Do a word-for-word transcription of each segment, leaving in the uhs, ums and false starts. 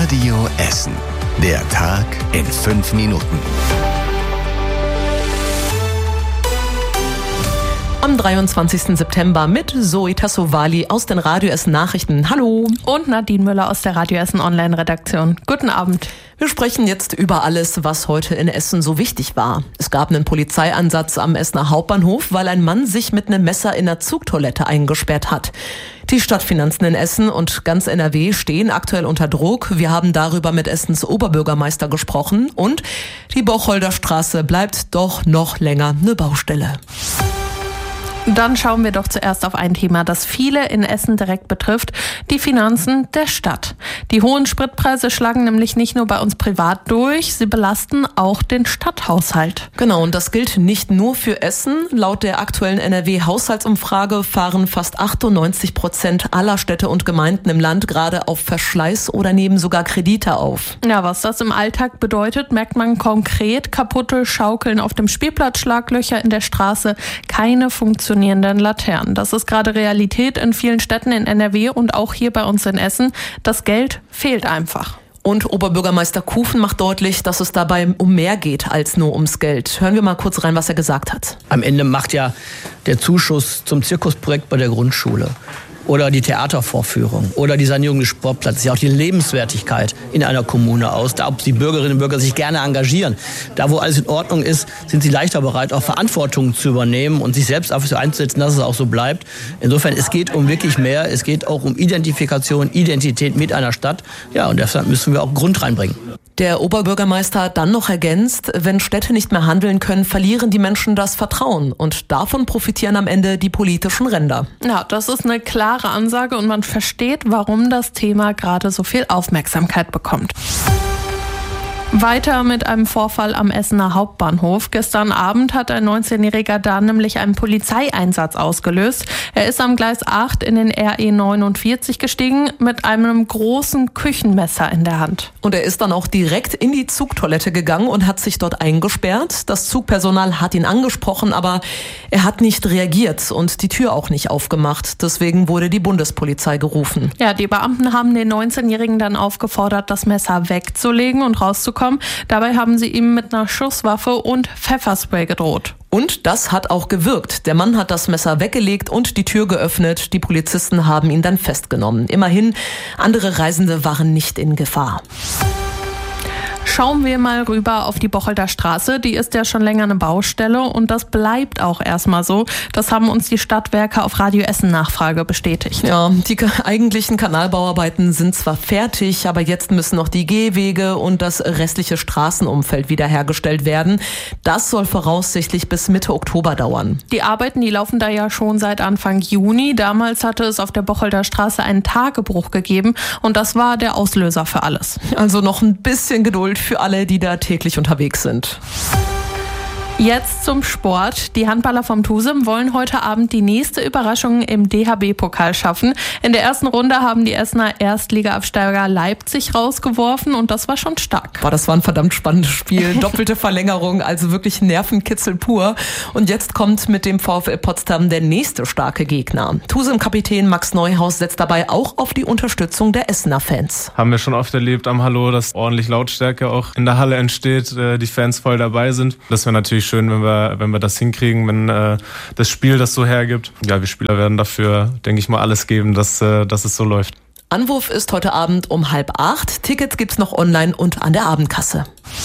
Radio Essen. Der Tag in fünf Minuten. Am dreiundzwanzigsten September mit Zoe Tassovali aus den Radio Essen Nachrichten. Hallo. Und Nadine Müller aus der Radio Essen Online-Redaktion. Guten Abend. Wir sprechen jetzt über alles, was heute in Essen so wichtig war. Es gab einen Polizeieinsatz am Essener Hauptbahnhof, weil ein Mann sich mit einem Messer in der Zugtoilette eingesperrt hat. Die Stadtfinanzen in Essen und ganz N R W stehen aktuell unter Druck. Wir haben darüber mit Essens Oberbürgermeister gesprochen. Und die Bocholder-Straße bleibt doch noch länger eine Baustelle. Dann schauen wir doch zuerst auf ein Thema, das viele in Essen direkt betrifft, die Finanzen der Stadt. Die hohen Spritpreise schlagen nämlich nicht nur bei uns privat durch, sie belasten auch den Stadthaushalt. Genau, und das gilt nicht nur für Essen. Laut der aktuellen N R W-Haushaltsumfrage fahren fast achtundneunzig Prozent aller Städte und Gemeinden im Land gerade auf Verschleiß oder nehmen sogar Kredite auf. Ja, was das im Alltag bedeutet, merkt man konkret. Kaputte Schaukeln auf dem Spielplatz, Schlaglöcher in der Straße, keine funktionierenden Laternen. Das ist gerade Realität in vielen Städten in N R W und auch hier bei uns in Essen. Das Geld fehlt einfach. Und Oberbürgermeister Kufen macht deutlich, dass es dabei um mehr geht als nur ums Geld. Hören wir mal kurz rein, was er gesagt hat. Am Ende macht ja der Zuschuss zum Zirkusprojekt bei der Grundschule oder die Theatervorführung oder die Sanierung des Sportplatzes, ja auch die Lebenswertigkeit in einer Kommune aus, da ob die Bürgerinnen und Bürger sich gerne engagieren. Da, wo alles in Ordnung ist, sind sie leichter bereit, auch Verantwortung zu übernehmen und sich selbst dafür einzusetzen, dass es auch so bleibt. Insofern, es geht um wirklich mehr. Es geht auch um Identifikation, Identität mit einer Stadt. Ja, und deshalb müssen wir auch Grund reinbringen. Der Oberbürgermeister hat dann noch ergänzt, wenn Städte nicht mehr handeln können, verlieren die Menschen das Vertrauen. Und davon profitieren am Ende die politischen Ränder. Ja, das ist eine klare Ansage und man versteht, warum das Thema gerade so viel Aufmerksamkeit bekommt. Weiter mit einem Vorfall am Essener Hauptbahnhof. Gestern Abend hat ein neunzehnjähriger da nämlich einen Polizeieinsatz ausgelöst. Er ist am Gleis acht in den R E neunundvierzig gestiegen mit einem großen Küchenmesser in der Hand. Und er ist dann auch direkt in die Zugtoilette gegangen und hat sich dort eingesperrt. Das Zugpersonal hat ihn angesprochen, aber er hat nicht reagiert und die Tür auch nicht aufgemacht. Deswegen wurde die Bundespolizei gerufen. Ja, die Beamten haben den neunzehnjährigen dann aufgefordert, das Messer wegzulegen und rauszukommen. Dabei haben sie ihm mit einer Schusswaffe und Pfefferspray gedroht. Und das hat auch gewirkt. Der Mann hat das Messer weggelegt und die Tür geöffnet. Die Polizisten haben ihn dann festgenommen. Immerhin, andere Reisende waren nicht in Gefahr. Schauen wir mal rüber auf die Bocholder Straße. Die ist ja schon länger eine Baustelle und das bleibt auch erstmal so. Das haben uns die Stadtwerke auf Radio Essen Nachfrage bestätigt. Ja, die eigentlichen Kanalbauarbeiten sind zwar fertig, aber jetzt müssen noch die Gehwege und das restliche Straßenumfeld wiederhergestellt werden. Das soll voraussichtlich bis Mitte Oktober dauern. Die Arbeiten, die laufen da ja schon seit Anfang Juni. Damals hatte es auf der Bocholder Straße einen Tagebruch gegeben und das war der Auslöser für alles. Also noch ein bisschen Geduld für alle, die da täglich unterwegs sind. Jetzt zum Sport. Die Handballer vom TuSim wollen heute Abend die nächste Überraschung im D H B-Pokal schaffen. In der ersten Runde haben die Essener Erstliga-Absteiger Leipzig rausgeworfen und das war schon stark. Boah, das war ein verdammt spannendes Spiel. Doppelte Verlängerung, also wirklich Nervenkitzel pur. Und jetzt kommt mit dem VfL Potsdam der nächste starke Gegner. TuSim-Kapitän Max Neuhaus setzt dabei auch auf die Unterstützung der Essener Fans. Haben wir schon oft erlebt am Hallo, dass ordentlich Lautstärke auch in der Halle entsteht, die Fans voll dabei sind. Das wäre natürlich schön, wenn wir, wenn wir das hinkriegen, wenn äh, das Spiel das so hergibt. Ja, wir Spieler werden dafür, denke ich mal, alles geben, dass, äh, dass es so läuft. Anwurf ist heute Abend um halb acht. Tickets gibt's noch online und an der Abendkasse.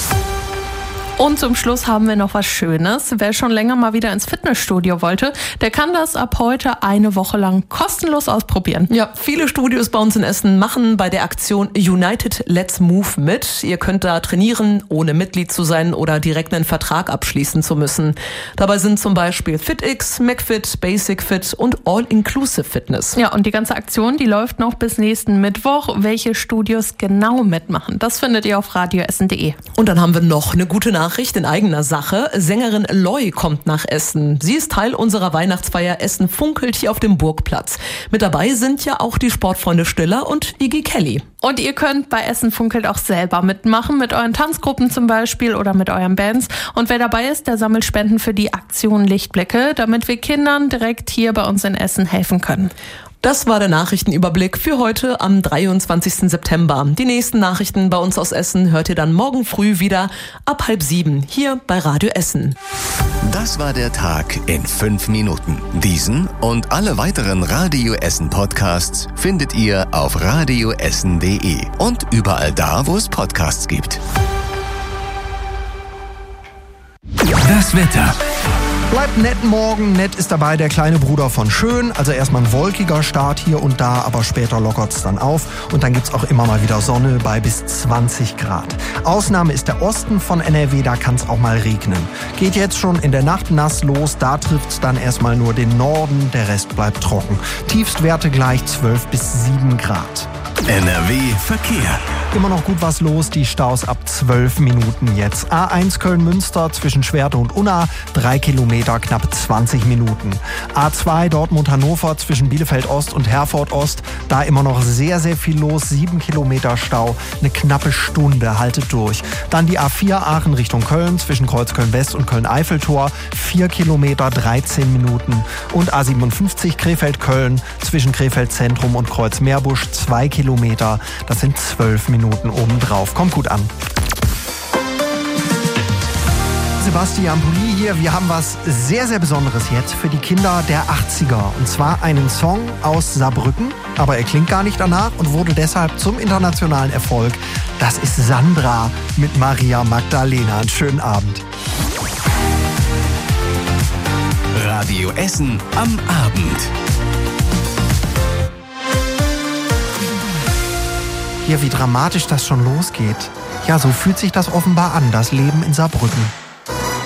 Und zum Schluss haben wir noch was Schönes. Wer schon länger mal wieder ins Fitnessstudio wollte, der kann das ab heute eine Woche lang kostenlos ausprobieren. Ja, viele Studios bei uns in Essen machen bei der Aktion United Let's Move mit. Ihr könnt da trainieren, ohne Mitglied zu sein oder direkt einen Vertrag abschließen zu müssen. Dabei sind zum Beispiel FitX, McFit, Basic Fit und All-Inclusive Fitness. Ja, und die ganze Aktion, die läuft noch bis nächsten Mittwoch. Welche Studios genau mitmachen, das findet ihr auf radio essen punkt de. Und dann haben wir noch eine gute Nachricht. Nachricht in eigener Sache. Sängerin Loy kommt nach Essen. Sie ist Teil unserer Weihnachtsfeier Essen funkelt hier auf dem Burgplatz. Mit dabei sind ja auch die Sportfreunde Stiller und Iggy Kelly. Und ihr könnt bei Essen funkelt auch selber mitmachen, mit euren Tanzgruppen zum Beispiel oder mit euren Bands. Und wer dabei ist, der sammelt Spenden für die Aktion Lichtblicke, damit wir Kindern direkt hier bei uns in Essen helfen können. Das war der Nachrichtenüberblick für heute am dreiundzwanzigsten September. Die nächsten Nachrichten bei uns aus Essen hört ihr dann morgen früh wieder ab halb sieben hier bei Radio Essen. Das war der Tag in fünf Minuten. Diesen und alle weiteren Radio Essen Podcasts findet ihr auf radioessen punkt de und überall da, wo es Podcasts gibt. Das Wetter. Bleibt nett morgen, nett ist dabei der kleine Bruder von schön, also erstmal ein wolkiger Start hier und da, aber später lockert's dann auf und dann gibt's auch immer mal wieder Sonne bei bis zwanzig Grad. Ausnahme ist der Osten von N R W, da kann's auch mal regnen. Geht jetzt schon in der Nacht nass los, da trifft's dann erstmal nur den Norden, der Rest bleibt trocken. Tiefstwerte gleich zwölf bis sieben Grad. N R W Verkehr. Immer noch gut was los, die Staus ab zwölf Minuten jetzt. A eins Köln-Münster zwischen Schwerte und Unna, drei Kilometer, knapp zwanzig Minuten. A zwei Dortmund-Hannover zwischen Bielefeld-Ost und Herford-Ost, da immer noch sehr, sehr viel los, sieben Kilometer Stau, eine knappe Stunde, haltet durch. Dann die A vier Aachen Richtung Köln zwischen Kreuzköln-West und Köln-Eiffeltor, vier Kilometer, dreizehn Minuten. Und A siebenundfünfzig Krefeld-Köln zwischen Krefeld-Zentrum und Kreuz-Meerbusch, zwei Kilometer, das sind zwölf Minuten obendrauf. Kommt gut an. Sebastian Pulli hier. Wir haben was sehr, sehr Besonderes jetzt für die Kinder der achtziger. Und zwar einen Song aus Saarbrücken, aber er klingt gar nicht danach und wurde deshalb zum internationalen Erfolg. Das ist Sandra mit Maria Magdalena. Einen schönen Abend. Radio Essen am Abend. Hier, wie dramatisch das schon losgeht. Ja, so fühlt sich das offenbar an, das Leben in Saarbrücken.